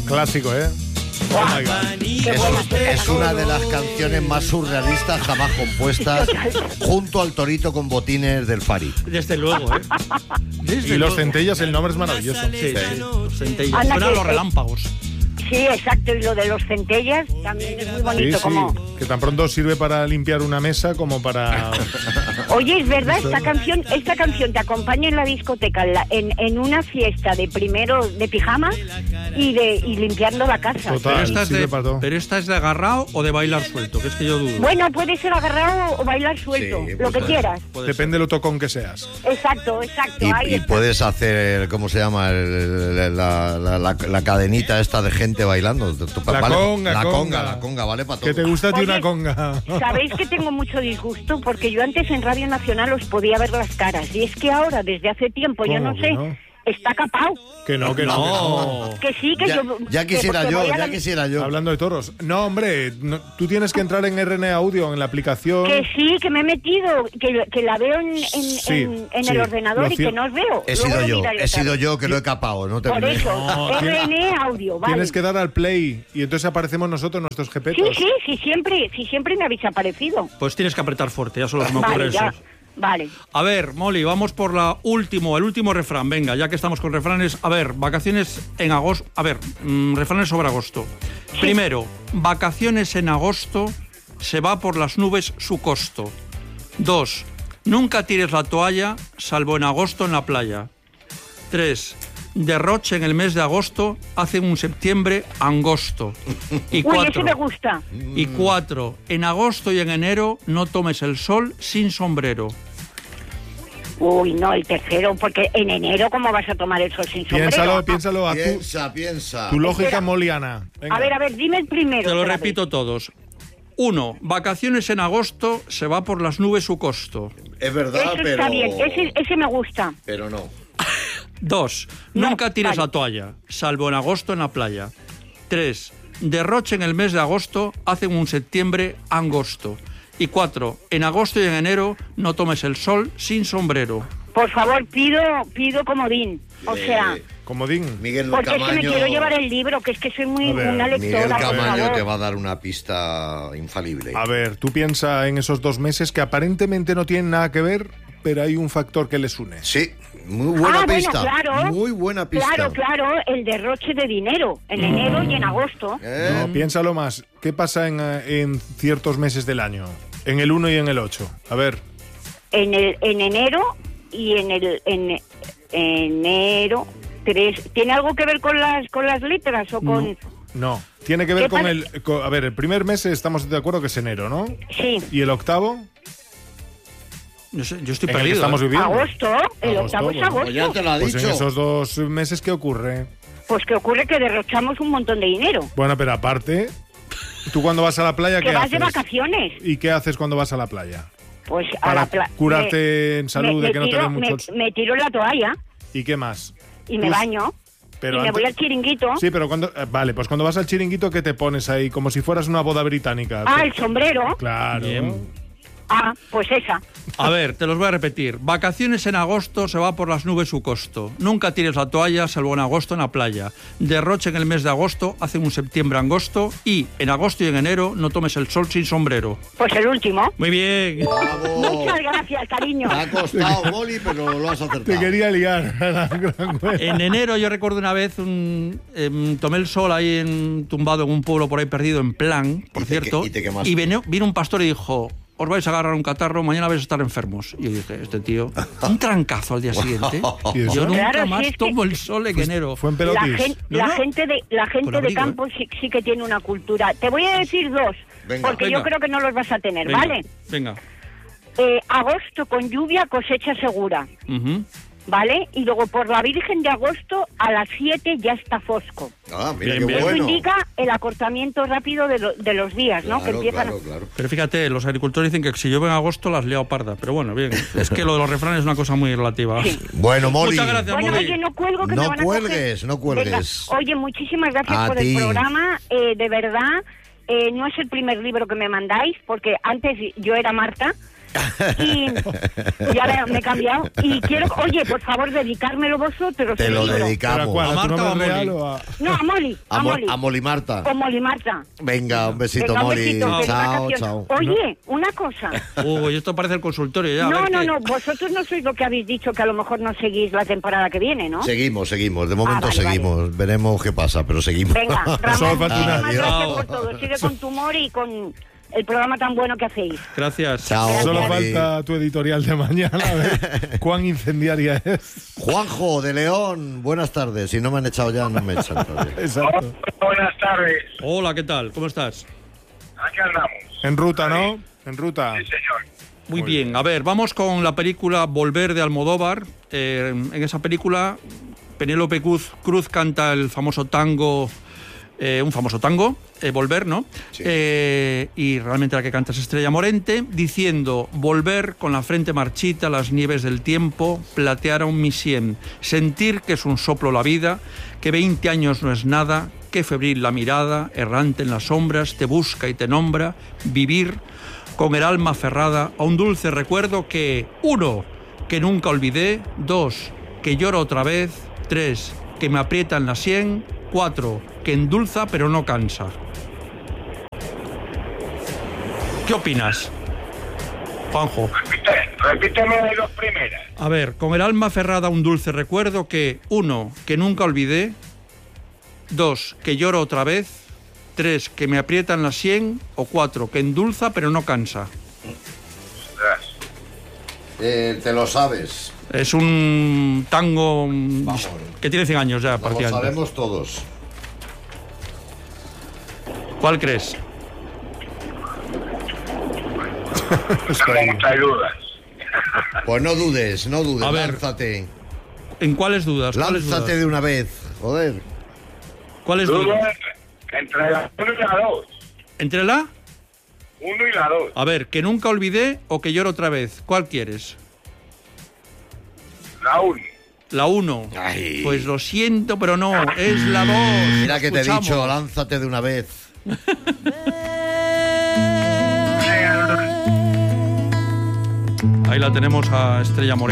Clásico, ¿eh? Oh my God. Es una de las canciones más surrealistas jamás compuestas, junto al Torito con botines del Fari. Desde luego, ¿eh? Y los Centellas, el nombre es maravilloso. Sí. Los Centellas. Suena a los relámpagos. Sí, exacto, y lo de los Centellas también es muy bonito. Sí, como... que tan pronto sirve para limpiar una mesa como para... Oye, es verdad, esta canción te acompaña en la discoteca, en una fiesta de primero de pijama y limpiando la casa. Total, pero esta es de agarrado o de bailar suelto, que es que yo dudo. Bueno, puede ser agarrado o bailar suelto, lo que quieras. Depende de lo tocón que seas. Exacto. Y puedes hacer, ¿cómo se llama? La cadenita esta de gente bailando. La conga, vale para todo. ¿Qué te gusta a ti una conga? ¿Sabéis que tengo mucho disgusto? Porque yo antes en Radio Nacional os podía ver las caras. Y es que ahora, desde hace tiempo, yo no sé, no? está capao. Que no. Que sí, que ya quisiera yo. Hablando de toros. No, hombre, tú tienes que entrar en RN Audio, en la aplicación. Que sí, que me he metido, que la veo en el ordenador y que no os veo. He sido yo que lo he capado, no te Por eso, RN Audio, vale. Tienes que dar al play y entonces aparecemos nosotros, nuestros jepetos. Sí, siempre me habéis aparecido. Pues tienes que apretar fuerte, ya solo se me ocurre eso. Vale. A ver, Molly, vamos por el último refrán. Venga, ya que estamos con refranes. A ver, vacaciones en agosto. A ver, refranes sobre agosto. Sí. Primero, vacaciones en agosto, se va por las nubes su costo. 2. Nunca tires la toalla, salvo en agosto en la playa. 3. Derroche en el mes de agosto, hace un septiembre angosto. Y 4, ese me gusta. Y 4. En agosto y en enero no tomes el sol sin sombrero. Uy, no, el tercero, porque en enero, ¿cómo vas a tomar el sol sin sombrero? Piénsalo. Piensa. Tu lógica moliana. Venga. A ver, dime el primero. Te lo repito todos. 1. Vacaciones en agosto, se va por las nubes su costo. Es verdad, eso pero... está bien, ese me gusta. Pero no. 2. Nunca tires la toalla, salvo en agosto en la playa. 3. Derroche en el mes de agosto, hace un septiembre angosto. Y 4. En agosto y en enero no tomes el sol sin sombrero. Por favor, pido comodín. O sea... Comodín. Miguel porque Camaño... es que me quiero llevar el libro, que es que soy muy una lectora. Miguel Camaño te va a dar una pista infalible. A ver, tú piensa en esos 2 meses que aparentemente no tienen nada que ver, pero hay un factor que les une. Sí, muy buena pista. Bueno, claro, muy buena pista. Claro, el derroche de dinero en enero y en agosto. No, piénsalo más. ¿Qué pasa en ciertos meses del año? En el 1 y en el 8. A ver. En enero y en enero 3. ¿Tiene algo que ver con las letras o con...? No. Tiene que ver con a ver, el primer mes estamos de acuerdo que es enero, ¿no? Sí. ¿Y el octavo? Yo estoy ¿En el que perdido. estamos viviendo? Agosto, el octavo es agosto. Pues ya te lo ha dicho. Pues en esos 2 meses, ¿qué ocurre? Pues que ocurre que derrochamos un montón de dinero. Bueno, pero aparte, ¿tú cuando vas a la playa qué haces? Que vas de vacaciones. ¿Y qué haces cuando vas a la playa? Pues para a la playa. curarte en salud de que no te den muchos... Me tiro en la toalla. ¿Y qué más? Y me baño. Pero y me voy al chiringuito. Sí, pero vale, pues cuando vas al chiringuito, ¿qué te pones ahí? Como si fueras una boda británica. El sombrero. Claro. Bien. Pues esa. A ver, te los voy a repetir. Vacaciones en agosto, se va por las nubes su costo. Nunca tires la toalla, salvo en agosto en la playa. Derroche en el mes de agosto, hace un septiembre angosto. Y en agosto y en enero no tomes el sol sin sombrero. Pues el último. Muy bien. ¡Bravo! Muchas gracias, cariño. Te ha costado, Molly, pero lo has acertado. Te quería liar. En enero yo recuerdo una vez tomé el sol ahí tumbado en un pueblo por ahí perdido, en Plan, por cierto. Y te quemaste. Y vino un pastor y dijo: os vais a agarrar un catarro, mañana vais a estar enfermos. Y yo dije, este tío, un trancazo al día siguiente. Yo nunca más tomo el sol en enero. Fue en pelotis. La gente de campo sí que tiene una cultura. Te voy a decir 2, porque yo creo que no los vas a tener, ¿vale? Venga. Agosto con lluvia, cosecha segura. ¿Vale? Y luego por la Virgen de agosto a las 7 ya está fosco. Mira bien, qué Eso bueno. indica el acortamiento rápido de los días, ¿no? Claro, Que empiezan claro. Pero fíjate, los agricultores dicen que si llueve en agosto las liado parda. Pero bueno, bien. Es que lo de los refranes es una cosa muy relativa. Sí. Bueno, Molly. Muchas gracias, Bueno, Molly. oye, no cuelgo, que me van a coger. No cuelgues. Venga. Oye, muchísimas gracias A por ti. el programa. De verdad, no es el primer libro que me mandáis, porque antes yo era Marta Y ahora me he cambiado. Y quiero, oye, por favor, dedicármelo vosotros. Te lo dedicamos. ¿Cuál? ¿A ¿A tu Marta o a nombre real Molly? o a...? No, a Molly. A Molly Marta. O Molly Marta. Venga, un besito, Venga, un Molly. besito, feliz Chao, vacaciones. chao. Oye, una cosa. Uy, esto parece el consultorio ya. a ver qué- No, vosotros no sois lo que habéis dicho, que a lo mejor no seguís la temporada que viene, ¿no? Seguimos. De momento vale, seguimos. Veremos qué pasa, pero seguimos. Venga, Solo Ramón, falta una. muchísimas gracias Adiós. por todo. Sigue con tu humor y con el programa tan bueno que hacéis. Gracias. Chao. Solo Molly. falta tu editorial de mañana, a ver cuán incendiaria es. Juanjo de León, buenas tardes. Si no me han echado ya, no me echan todavía. Exacto. Buenas tardes. Hola, ¿qué tal? ¿Cómo estás? Aquí andamos. En ruta, ¿no? En ruta. Sí, señor. Muy bien. A ver, vamos con la película Volver de Almodóvar. En esa película, Penélope Cruz canta el famoso tango, un famoso tango, Volver, ¿no? Sí. Y realmente la que canta es Estrella Morente, diciendo: volver con la frente marchita, las nieves del tiempo platearon mi sien, sentir que es un soplo la vida, que 20 años no es nada, que febril la mirada, errante en las sombras, te busca y te nombra, vivir con el alma aferrada a un dulce recuerdo que, 1, que nunca olvidé, 2, que lloro otra vez, 3, que me aprieta en la sien, 4, que endulza pero no cansa. ¿Qué opinas, Juanjo? Repíteme las dos primeras. A ver, con el alma aferrada a un dulce recuerdo que, 1, que nunca olvidé, 2, que lloro otra vez, 3, que me aprieta en la sien, o 4, que endulza pero no cansa. Te lo sabes. Es un tango Vamos. que tiene 100 años ya, Lo prácticamente. sabemos todos. ¿Cuál crees? Tengo muchas dudas. Pues no dudes, A ver. lánzate. ¿En cuáles dudas? ¿Cuáles Lánzate dudas? de una vez, joder. ¿Cuáles dudas? Dudas entre la 1 y la 2. ¿Entre la? 1 y la 2. A ver, que nunca olvidé o que lloro otra vez. ¿Cuál quieres? La 1. La 1. Ay. Pues lo siento, pero no. Es la 2. Mira que te he dicho, lánzate de una vez. Ahí la tenemos a Estrella Morente.